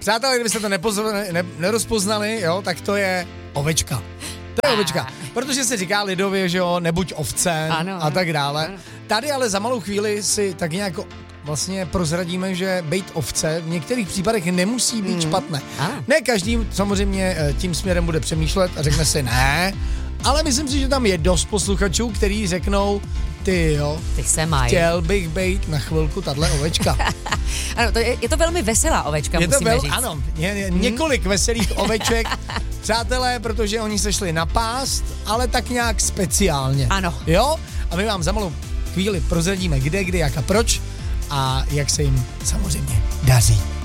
Přátelé, kdybyste to nerozpoznali, jo, tak to je ovečka. To je ovečka, protože se říká lidově, že jo, nebuď ovce a tak dále. Ano. Tady ale za malou chvíli si tak nějak vlastně prozradíme, že bejt ovce v některých případech nemusí být špatné. Ne každý samozřejmě tím směrem bude přemýšlet a řekne si ne, ale myslím si, že tam je dost posluchačů, kteří řeknou, ty se mají. Chtěl bych bejt na chvilku tahle ovečka. Ano, je to velmi veselá ovečka, musíme říct. Ano, je několik veselých oveček, přátelé, protože oni se šli napást, ale tak nějak speciálně. Ano. Jo? A my vám za malou chvíli prozradíme kde, kdy, jak a proč a jak se jim samozřejmě daří.